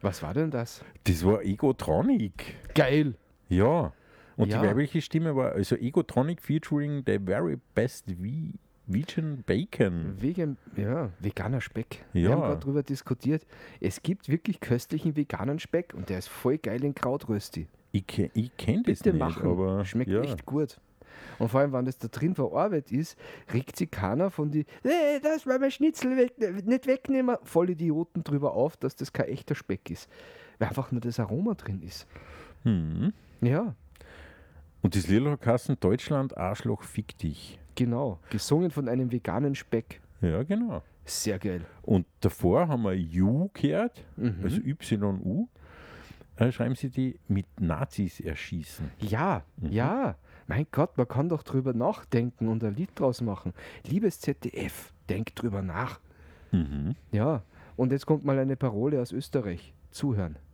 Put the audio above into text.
Was war denn das? Das war Egotronic. Geil! Ja. Und Ja. die weibliche Stimme war also Egotronic featuring the very best vegan bacon. Veganer Speck. Ja. Wir haben gerade drüber diskutiert. Es gibt wirklich köstlichen veganen Speck und der ist voll geil in Krautrösti. Ich kenn das Bitte nicht, machen. aber Schmeckt ja. echt gut. Und vor allem, wenn das da drin verarbeitet ist, regt sich keiner von die, das war mein Schnitzel, nicht wegnehmen, voll Idioten drüber auf, dass das kein echter Speck ist. Weil einfach nur das Aroma drin ist. Hm. Ja, Und das Lied hat geheißen Deutschland, Arschloch, fick dich. genau. Gesungen von einem veganen Speck. Ja, genau. Sehr geil. Und davor haben wir You gehört, Mhm. also YU. Schreiben sie die mit Nazis erschießen. Ja, ja. Mein Gott, man kann doch drüber nachdenken und ein Lied draus machen. Liebes ZDF, denk drüber nach. Mhm. Ja, und jetzt kommt mal eine Parole aus Österreich. Zuhören.